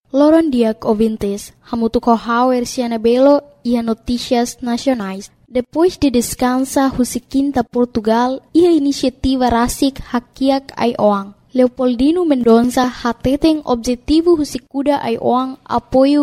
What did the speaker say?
Loron diak ouvintes, hamutu corrauer Cianabelo e a notícias nacionais. Depois de descansa Husiquinta Portugal e a iniciativa Rasik Hakiak Aioang. Leopoldino Mendonça hateten objetivo Husikuda Aioang apoio